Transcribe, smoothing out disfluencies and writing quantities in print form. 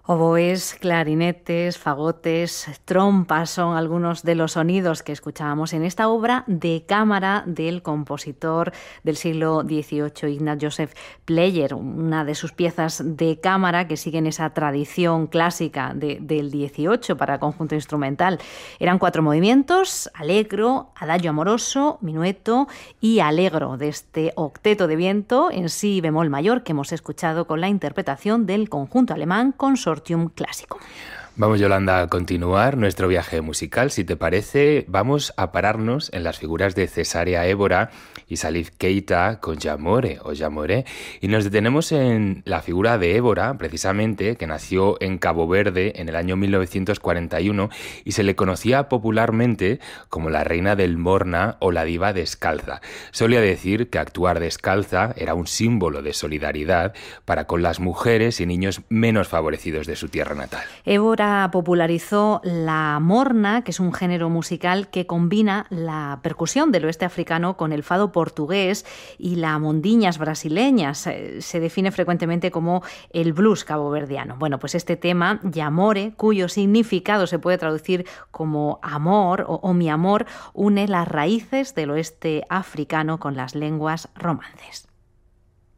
Oboes, clarinetes, fagotes, trompas son algunos de los sonidos que escuchábamos en esta obra de cámara del compositor del siglo XVIII, Ignaz Joseph Pleyel, una de sus piezas de cámara que siguen esa tradición clásica del XVIII para conjunto instrumental. Eran 4 movimientos: allegro, adagio amoroso, minueto y allegro, de este octeto de viento en si bemol mayor que hemos escuchado con la interpretación del conjunto alemán Consortium Clásico. Vamos, Yolanda, a continuar nuestro viaje musical. Si te parece, vamos a pararnos en las figuras de Cesarea Évora y Salif Keita con J'amore o J'amore, y nos detenemos en la figura de Évora, precisamente, que nació en Cabo Verde en el año 1941 y se le conocía popularmente como la reina del Morna o la diva descalza. Solía decir que actuar descalza era un símbolo de solidaridad para con las mujeres y niños menos favorecidos de su tierra natal. Évora popularizó la morna, que es un género musical que combina la percusión del oeste africano con el fado portugués y la mondiñas brasileñas. Se define frecuentemente como el blues caboverdiano. Bueno, pues este tema, J'amore, cuyo significado se puede traducir como amor o mi amor, une las raíces del oeste africano con las lenguas romances.